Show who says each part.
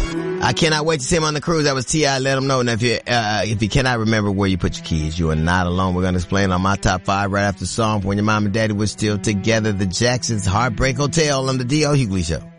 Speaker 1: I cannot wait to see him on the cruise. That was T.I. Let him know. And if you cannot remember where you put your keys, you are not alone. We're going to explain on my top 5 right after the song. When your mom and daddy were still together, the Jacksons, Heartbreak Hotel on the D.L. Hughley Show.